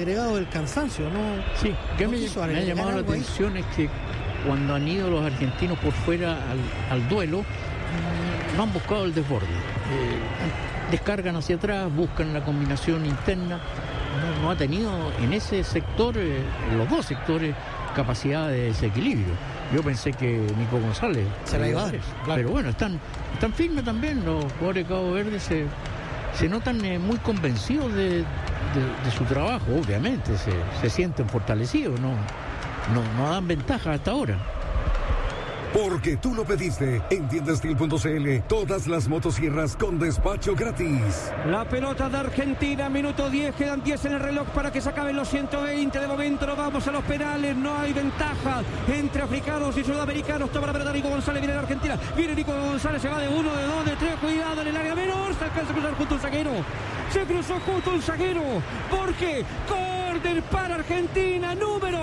agregado el cansancio, ¿no? Sí, que no me ha llamado la atención es que cuando han ido los argentinos por fuera al duelo, no han buscado el desborde. Descargan hacia atrás, buscan la combinación interna. No ha tenido en ese sector, en los dos sectores, capacidad de desequilibrio. Yo pensé que Nico González se la iba a dar, claro. Pero bueno, están firmes también los jugadores de Cabo Verde, se notan muy convencidos de su trabajo. Obviamente se sienten fortalecidos, no dan ventaja hasta ahora. Porque tú lo pediste, en tiendastil.cl, todas las motosierras con despacho gratis. La pelota de Argentina, minuto 10, quedan 10 en el reloj para que se acaben los 120. De momento nos vamos a los penales, no hay ventaja entre africanos y sudamericanos. Toma la pelota Nico González, viene la Argentina, viene Nico González, se va de 1, de 2, de 3, cuidado en el área menor, se alcanza a cruzar junto un zaguero. Se cruzó justo un zaguero, porque córner para Argentina, número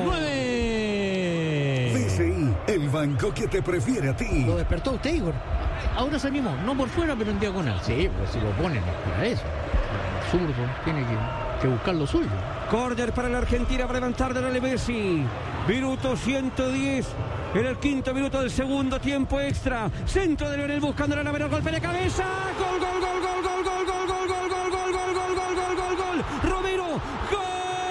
9. BCI, el banco que te prefiere a ti. Lo despertó usted, Igor. Ahora se animó, no por fuera, pero en diagonal. Sí, pues si lo ponen es para eso. El zurdo tiene que buscar lo suyo. Córner para la Argentina para levantar de la Messi. Minuto 110. En el quinto minuto del segundo tiempo extra. Centro de Lionel buscando la menor, golpe de cabeza. Gol, gol, gol, gol, gol, gol, gol, gol, gol, gol, gol, gol, gol, gol, gol, gol, gol. Romero, gol.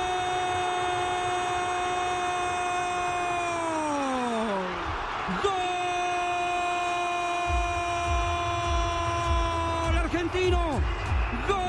Gol argentino. Gol.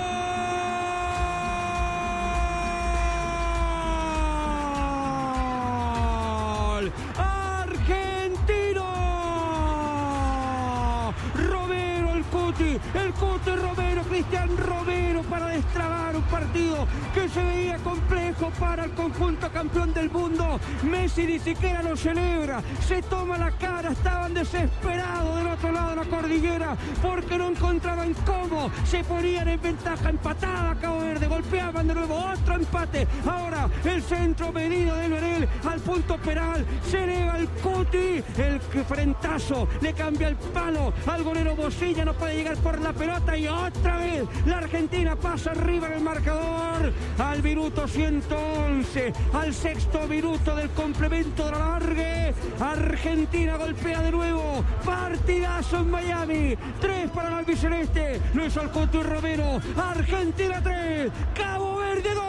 El Cuti Romero, Cristian Romero, para destrabar un partido que se veía complejo para el conjunto campeón del mundo. Messi ni siquiera lo celebra, se toma la cara, estaban desesperados del otro lado de la cordillera porque no encontraban cómo se ponían en ventaja. Empatada Cabo Verde, golpeaban de nuevo, otro empate. Ahora el centro medido de Lionel al punto penal, se eleva el Cuti, el frentazo le cambia el palo al golero Bocilla, no puede llegar por la pelota y otra vez la Argentina pasa arriba en el marcador al minuto 111, al sexto minuto del complemento de la largue. Argentina golpea de nuevo, partidazo en Miami, 3 para el albiceleste, lo hizo el Cuti Romero. Argentina 3, Cabo Verde 2.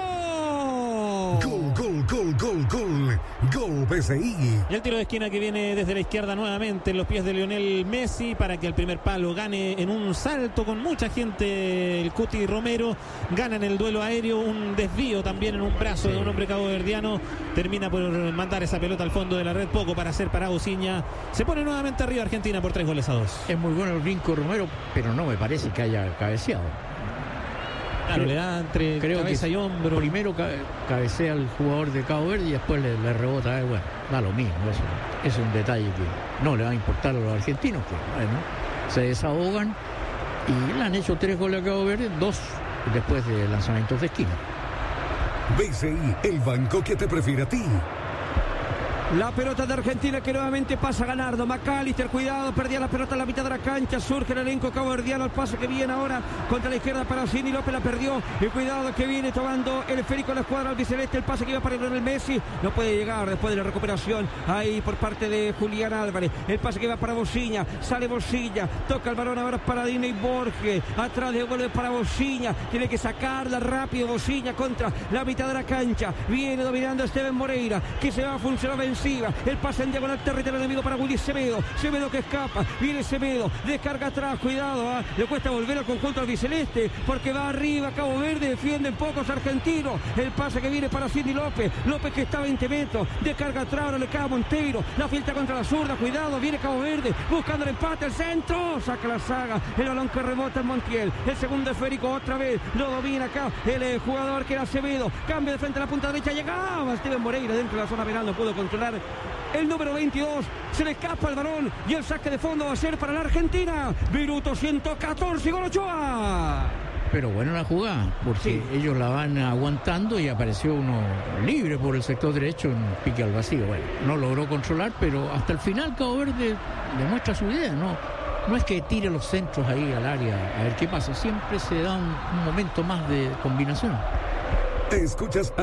Gol, gol, gol, gol, gol. Gol BCI. Y el tiro de esquina que viene desde la izquierda nuevamente en los pies de Lionel Messi para que el primer palo gane en un salto con mucha gente. El Cuti Romero gana en el duelo aéreo, un desvío también en un brazo de un hombre caboverdiano. Termina por mandar esa pelota al fondo de la red, poco para hacer para Bociña. Se pone nuevamente arriba Argentina por 3-2. Es muy bueno el brinco Romero, pero no me parece que haya cabeceado. Claro, le da entre cabeza y hombro. Primero cabecea al jugador de Cabo Verde y después le rebota. Bueno, da lo mismo. Eso es un detalle que no le va a importar a los argentinos, que bueno, se desahogan y le han hecho 3 goles a Cabo Verde, 2 después de lanzamientos de esquina. BCI, el banco que te prefiere a ti. La pelota de Argentina que nuevamente pasa a Ganardo. McAllister, cuidado, perdía la pelota en la mitad de la cancha. Surge el elenco caboverdiano. El pase que viene ahora contra la izquierda para Cini López, la perdió. Y cuidado que viene tomando el esférico de la escuadra albiceleste. El pase que iba para el Messi. No puede llegar después de la recuperación ahí por parte de Julián Álvarez. El pase que va para Bociña. Sale Bocilla. Toca el balón ahora para Diney Borges. Atrás de vuelve para Bociña. Tiene que sacarla rápido Bociña contra la mitad de la cancha. Viene dominando Esteban Moreira, que se va a funcionar ofensiva. El pase en diagonal territorio enemigo para Willy Semedo. Semedo que escapa. Viene Semedo. Descarga atrás. Cuidado. Le cuesta volver al conjunto albiceleste porque va arriba Cabo Verde. Defienden pocos argentinos. El pase que viene para Cindy López. López que está a 20 metros. Descarga atrás. Ahora le cae a Monteiro. La filtra contra la zurda. Cuidado. Viene Cabo Verde buscando el empate. El centro. Saca la saga. El balón que rebota en Montiel. El segundo esférico otra vez. Lo domina acá el jugador que era Semedo. Cambio de frente a la punta derecha. Llegaba Esteban Moreira dentro de la zona penal. No pudo controlar el número 22, se le escapa el balón y el saque de fondo va a ser para la Argentina. Minuto 114, gol Ochoa. Pero bueno la jugada, porque ellos la van aguantando y apareció uno libre por el sector derecho en pique al vacío. Bueno, no logró controlar, pero hasta el final Cabo Verde demuestra su idea, no es que tire los centros ahí al área a ver qué pasa, siempre se da un momento más de combinación. Escuchas